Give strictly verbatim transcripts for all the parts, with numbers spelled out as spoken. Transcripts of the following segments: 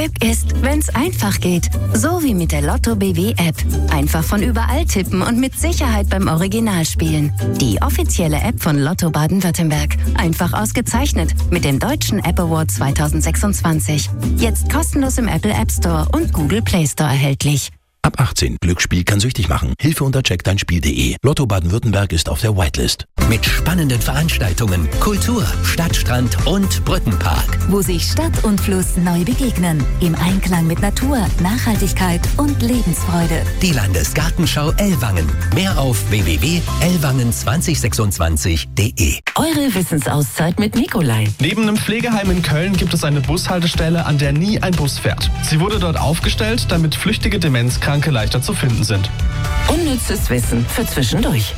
Glück ist, wenn's einfach geht. So wie mit der Lotto B W App. Einfach von überall tippen und mit Sicherheit beim Original spielen. Die offizielle App von Lotto Baden-Württemberg. Einfach ausgezeichnet mit dem Deutschen App Award zwanzig sechsundzwanzig. Jetzt kostenlos im Apple App Store und Google Play Store erhältlich. Ab achtzehn. Glücksspiel kann süchtig machen. Hilfe unter check dein Spiel punkt de. Lotto Baden-Württemberg ist auf der Whitelist. Mit spannenden Veranstaltungen, Kultur, Stadtstrand und Brückenpark. Wo sich Stadt und Fluss neu begegnen. Im Einklang mit Natur, Nachhaltigkeit und Lebensfreude. Die Landesgartenschau Ellwangen. Mehr auf w w w punkt ellwangen zwanzig sechsundzwanzig punkt de. Eure Wissensauszeit mit Nikolai. Neben einem Pflegeheim in Köln gibt es eine Bushaltestelle, an der nie ein Bus fährt. Sie wurde dort aufgestellt, damit flüchtige Demenzkranke leichter zu finden sind. Unnützes Wissen für zwischendurch.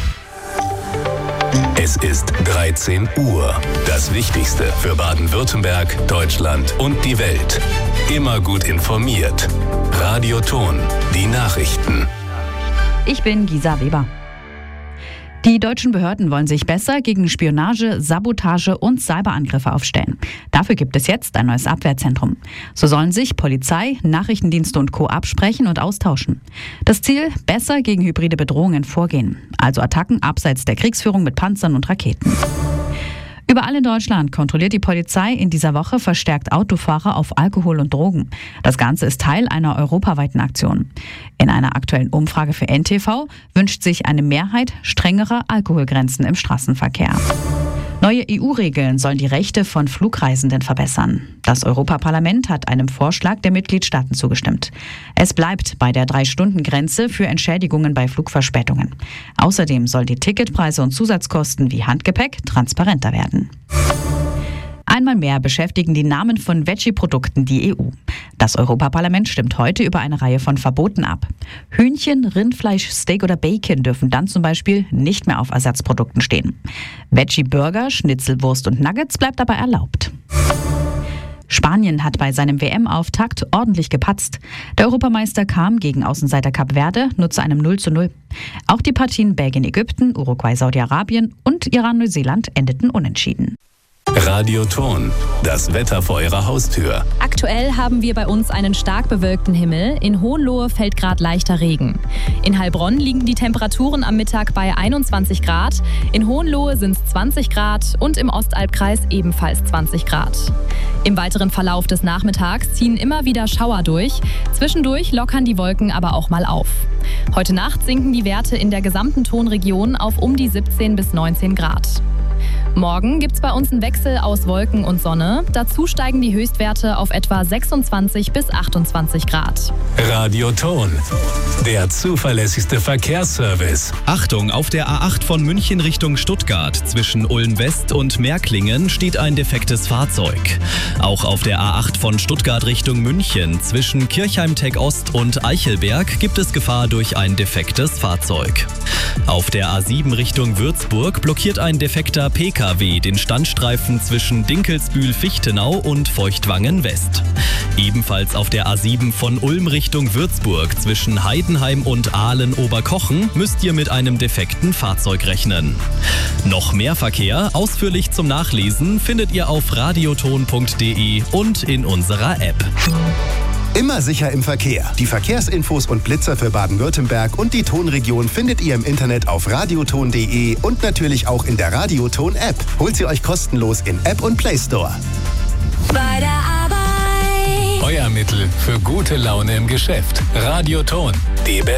Es ist dreizehn Uhr. Das Wichtigste für Baden-Württemberg, Deutschland und die Welt. Immer gut informiert. Radio Ton, die Nachrichten. Ich bin Gisa Weber. Die deutschen Behörden wollen sich besser gegen Spionage, Sabotage und Cyberangriffe aufstellen. Dafür gibt es jetzt ein neues Abwehrzentrum. So sollen sich Polizei, Nachrichtendienste und Co. absprechen und austauschen. Das Ziel: besser gegen hybride Bedrohungen vorgehen. Also Attacken abseits der Kriegsführung mit Panzern und Raketen. Überall in Deutschland kontrolliert die Polizei in dieser Woche verstärkt Autofahrer auf Alkohol und Drogen. Das Ganze ist Teil einer europaweiten Aktion. In einer aktuellen Umfrage für N T V wünscht sich eine Mehrheit strengerer Alkoholgrenzen im Straßenverkehr. Neue E U-Regeln sollen die Rechte von Flugreisenden verbessern. Das Europaparlament hat einem Vorschlag der Mitgliedstaaten zugestimmt. Es bleibt bei der Drei-Stunden-Grenze für Entschädigungen bei Flugverspätungen. Außerdem sollen die Ticketpreise und Zusatzkosten wie Handgepäck transparenter werden. Einmal mehr beschäftigen die Namen von Veggie-Produkten die E U. Das Europaparlament stimmt heute über eine Reihe von Verboten ab. Hühnchen, Rindfleisch, Steak oder Bacon dürfen dann zum Beispiel nicht mehr auf Ersatzprodukten stehen. Veggie-Burger, Schnitzel, Wurst und Nuggets bleibt aber erlaubt. Spanien hat bei seinem W M-Auftakt ordentlich gepatzt. Der Europameister kam gegen Außenseiter Kap Verde nur zu einem null zu null. Auch die Partien Belgien-Ägypten, Uruguay-Saudi-Arabien und Iran-Neuseeland endeten unentschieden. Radio Ton, das Wetter vor Ihrer Haustür. Aktuell haben wir bei uns einen stark bewölkten Himmel. In Hohenlohe fällt gerade leichter Regen. In Heilbronn liegen die Temperaturen am Mittag bei einundzwanzig Grad. In Hohenlohe sind es zwanzig Grad und im Ostalbkreis ebenfalls zwanzig Grad. Im weiteren Verlauf des Nachmittags ziehen immer wieder Schauer durch. Zwischendurch lockern die Wolken aber auch mal auf. Heute Nacht sinken die Werte in der gesamten Tonregion auf um die siebzehn bis neunzehn Grad. Morgen gibt es bei uns einen Wechsel aus Wolken und Sonne. Dazu steigen die Höchstwerte auf etwa sechsundzwanzig bis achtundzwanzig Grad. Radio Ton, der zuverlässigste Verkehrsservice. Achtung, auf der A acht von München Richtung Stuttgart zwischen Ulm West und Märklingen steht ein defektes Fahrzeug. Auch auf der A acht von Stuttgart Richtung München zwischen Kirchheim-Tech Ost und Eichelberg gibt es Gefahr durch ein defektes Fahrzeug. Auf der A sieben Richtung Würzburg blockiert ein defekter P K W den Standstreifen zwischen Dinkelsbühl-Fichtenau und Feuchtwangen West. Ebenfalls auf der A sieben von Ulm Richtung Würzburg zwischen Heidenheim und Aalen-Oberkochen müsst ihr mit einem defekten Fahrzeug rechnen. Noch mehr Verkehr, ausführlich zum Nachlesen, findet ihr auf radioton punkt de und in unserer App. Immer sicher im Verkehr. Die Verkehrsinfos und Blitzer für Baden-Württemberg und die Tonregion findet ihr im Internet auf radioton punkt de und natürlich auch in der Radioton-App. Holt sie euch kostenlos in App und Play Store. Bei der Arbeit. Euer Mittel für gute Laune im Geschäft. Radio Ton, die